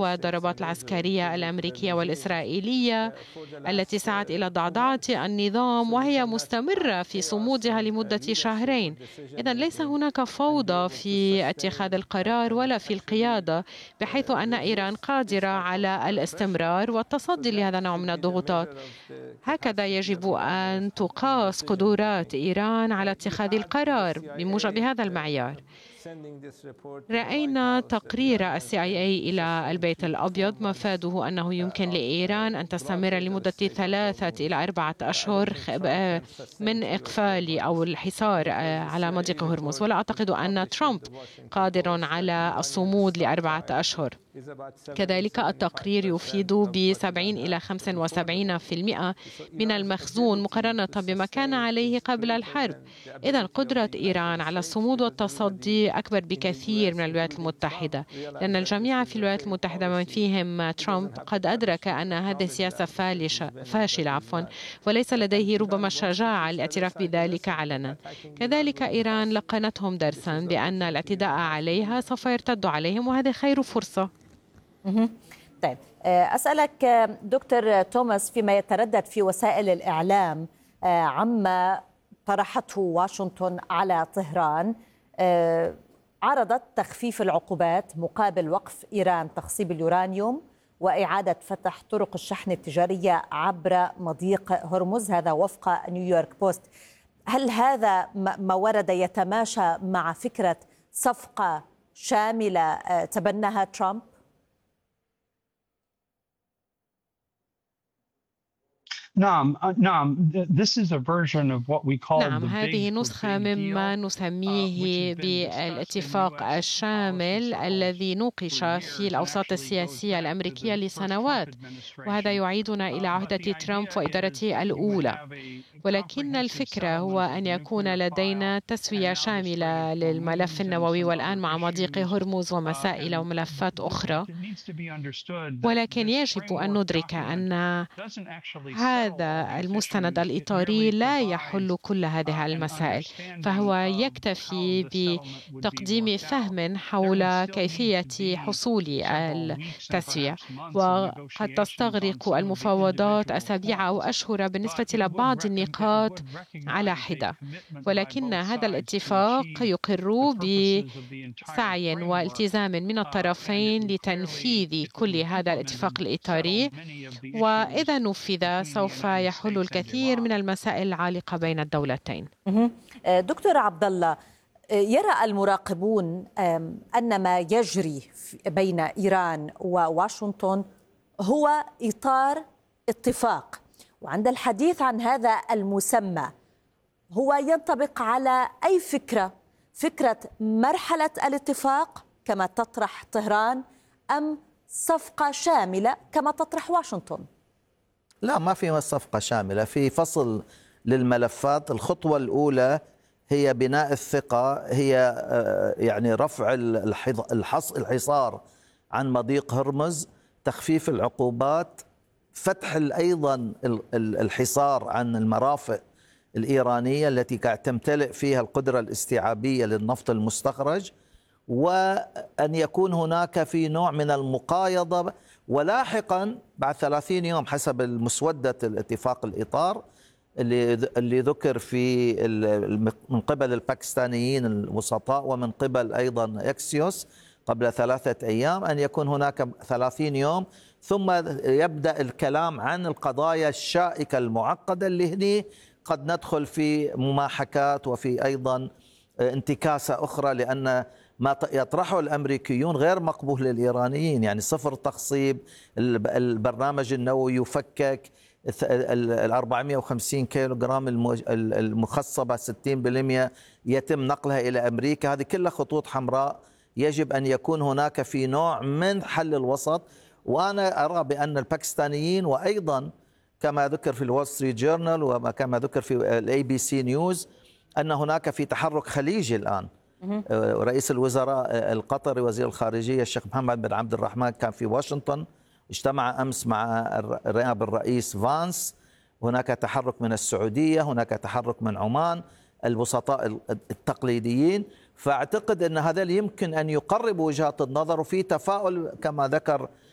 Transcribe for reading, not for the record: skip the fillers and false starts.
والضربات العسكرية الأمريكية والإسرائيلية التي سعت إلى ضعضعة النظام وهي مستمرة في صمودها لمدة شهرين. إذن ليس هناك فوضى في اتخاذ القرار ولا في القيادة، بحيث أن إيران قادرة على الاستمرار والتصدي لهذا النوع من الضغوطات. هكذا يجب أن تقاس قدرات إيران على اتخاذ القرار بموجب هذا المعيار. رأينا تقرير CIA إلى البيت الأبيض مفاده أنه يمكن لإيران أن تستمر لمدة 3 إلى 4 أشهر من إقفال أو الحصار على مضيق هرمز، ولا أعتقد أن ترامب قادر على الصمود ل4 أشهر. كذلك التقرير يفيد ب70 إلى 75% من المخزون مقارنة بما كان عليه قبل الحرب. إذن قدرة إيران على الصمود والتصدي أكبر بكثير من الولايات المتحدة، لأن الجميع في الولايات المتحدة من فيهم ترامب قد أدرك أن هذه سياسة فاشلة وليس لديه ربما الشجاعة الاعتراف بذلك علنا. كذلك إيران لقنتهم درسا بأن الاعتداء عليها سوف يرتد عليهم، وهذا خير فرصة. طيب، أسألك دكتور توماس، فيما يتردد في وسائل الإعلام عما طرحته واشنطن على طهران، عرضت تخفيف العقوبات مقابل وقف إيران تخصيب اليورانيوم وإعادة فتح طرق الشحن التجارية عبر مضيق هرمز، هذا وفق نيويورك بوست. هل هذا ما ورد يتماشى مع فكرة صفقة شاملة تبناها ترامب؟ نعم، هذه نسخة مما نسميه بالاتفاق الشامل الذي نوقش في الأوساط السياسية الأمريكية لسنوات، وهذا يعيدنا إلى عهدة ترامب وإدارته الأولى. ولكن الفكرة هو أن يكون لدينا تسوية شاملة للملف النووي والآن مع مضيق هرمز ومسائل وملفات أخرى. ولكن يجب أن ندرك أن هذا المستند الإطاري لا يحل كل هذه المسائل، فهو يكتفي بتقديم فهم حول كيفية حصول التسوية، وقد تستغرق المفاوضات أسابيع أو أشهر بالنسبة لبعض النقاط على حدة. ولكن هذا الاتفاق يقر بسعي والتزام من الطرفين لتنفيذ كل هذا الاتفاق الإطاري، وإذا نفذ سوف يحل الكثير من المسائل العالقة بين الدولتين. دكتور عبد الله، يرى المراقبون أن ما يجري بين إيران وواشنطن هو إطار اتفاق، وعند الحديث عن هذا المسمى هو ينطبق على أي فكرة مرحلة الاتفاق كما تطرح طهران أم صفقة شاملة كما تطرح واشنطن؟ لا، ما في صفقة شاملة، في فصل للملفات. الخطوة الأولى هي بناء الثقة، هي يعني رفع الحصار عن مضيق هرمز، تخفيف العقوبات، فتح أيضا الحصار عن المرافق الإيرانية التي قاعد تمتلئ فيها القدرة الاستيعابية للنفط المستخرج، وأن يكون هناك في نوع من المقايضة. ولاحقا بعد 30 يوم حسب المسودة الاتفاق الإطار اللي ذكر في من قبل الباكستانيين الوسطاء ومن قبل أيضا إكسيوس قبل 3 أيام، أن يكون هناك 30 يوم ثم يبدأ الكلام عن القضايا الشائكة المعقدة اللي هني قد ندخل في مماحكات وفي أيضا انتكاسة أخرى، لأن ما يطرحه الأمريكيون غير مقبول للإيرانيين، يعني صفر تخصيب، البرنامج النووي يفكك، 450 كيلو جرام المخصبة 60% يتم نقلها إلى أمريكا. هذه كلها خطوط حمراء يجب أن يكون هناك في نوع من حل الوسط. وأنا أرى بأن الباكستانيين، وأيضا كما ذكر في الول ستريت جورنال وكما ذكر في الABC نيوز، أن هناك في تحرك خليجي الآن. رئيس الوزراء القطري وزير الخارجية الشيخ محمد بن عبد الرحمن كان في واشنطن، اجتمع أمس مع نائب الرئيس فانس. هناك تحرك من السعودية، هناك تحرك من عمان، الوسطاء التقليديين. فأعتقد أن هذا يمكن أن يقرب وجهات النظر، وفي تفاؤل كما ذكر